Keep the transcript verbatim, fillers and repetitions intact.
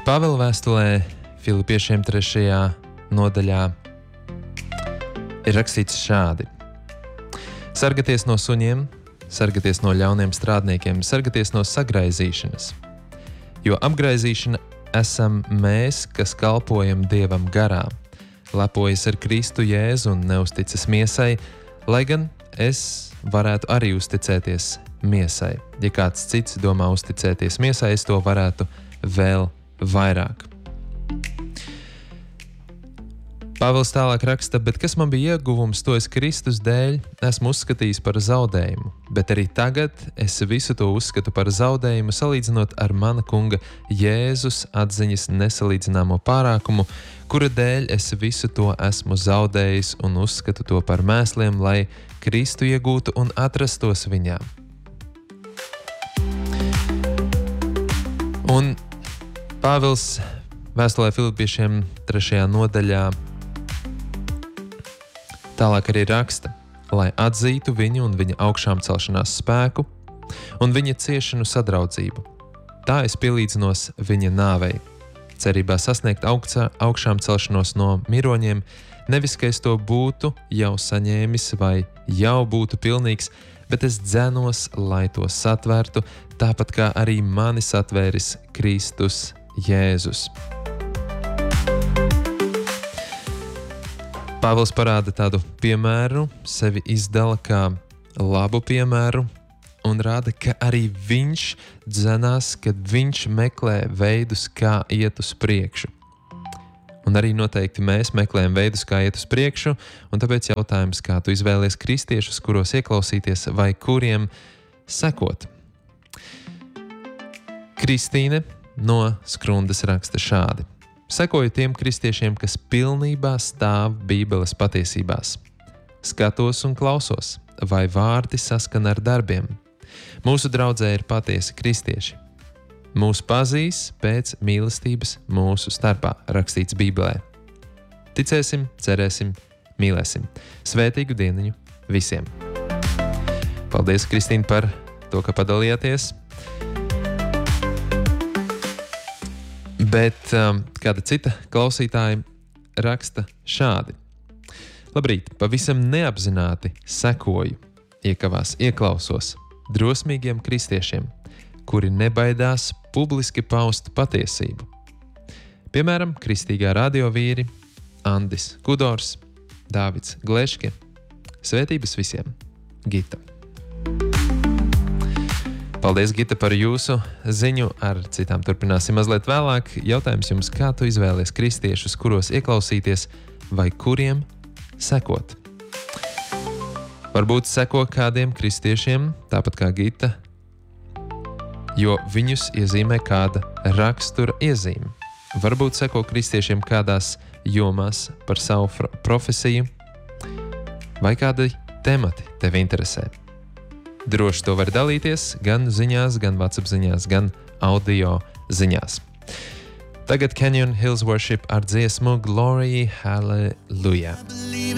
Pāvila vēstulē Filipiešiem trešajā nodaļā ir rakstīts šādi: Sargieties no suņiem, sargieties no ļauniem strādniekiem, sargieties no sagraizīšanas, jo apgraizīšana esam mēs, kas kalpojam Dievam garā, lepojas ar Kristu Jēzu un neusticas miesai, lai gan es varētu arī uzticēties miesai. Ja kāds cits domā uzticēties miesai, es to varētu vēl vairāk. Pāvils tālāk raksta, bet kas man bija ieguvums, to es Kristus dēļ esmu uzskatījis par zaudējumu, bet arī tagad es visu to uzskatu par zaudējumu, salīdzinot ar mana kunga Jēzus atziņas nesalīdzināmo pārākumu, kura dēļ es visu to esmu zaudējis un uzskatu to par mēsliem, lai Kristu iegūtu un atrastos viņā. Un Pāvils vēstulē Filipiešiem trešajā nodaļā tālāk arī raksta, lai atzītu viņu un viņa augšām celšanās spēku un viņa ciešanu sadraudzību. Tā es pielīdzinos viņa nāvei, cerībā sasniegt augšā, augšām celšanos no miroņiem, nevis, ka es to būtu jau saņēmis vai jau būtu pilnīgs, bet es dzenos, lai to satvērtu, tāpat kā arī mani satvēris Kristus Jēzus. Pāvils parāda tādu piemēru, sevi izdala kā labu piemēru un rāda, ka arī viņš dzenās, kad viņš meklē veidus, kā iet uz priekšu. Un arī noteikti mēs meklējam veidus, kā iet uz priekšu, un tāpēc jautājums, kā tu izvēlies kristiešus, kuros ieklausīties vai kuriem sekot. Kristīne no Skrundas raksta šādi: Sekoju tiem kristiešiem, kas pilnībā stāv Bībeles patiesībās. Skatos un klausos, vai vārdi saskana ar darbiem. Mūsu draudzē ir patiesi kristieši. Mūs pazīs pēc mīlestības mūsu starpā, rakstīts Bībelē. Ticēsim, cerēsim, mīlēsim. Svētīgu dieniņu visiem! Paldies, Kristīne, par to, ka padalījāties. Bet um, kāda cita klausītāja raksta šādi: Labrīt, pavisam neapzināti sekoju, iekavās ieklausos drosmīgiem kristiešiem, kuri nebaidās publiski paust patiesību. Piemēram, kristīgā radiovīri Andis Kudors, Dāvids Gleške. Svētības visiem! Gita. Paldies, Gita, par jūsu ziņu. Ar citām turpināsim mazliet vēlāk. Jautājums jums, kā tu izvēlies kristiešus, kuros ieklausīties vai kuriem sekot? Varbūt seko kādiem kristiešiem, tāpat kā Gita, jo viņus iezīmē kāda rakstura iezīme. Varbūt seko kristiešiem kādās jomās par savu profesiju vai kādi temati tevi interesē. Droši to var dalīties gan ziņās, gan WhatsApp ziņās, gan audio ziņās. Tagad Canyon Hills Worship ar dziesmu Glory Hallelujah.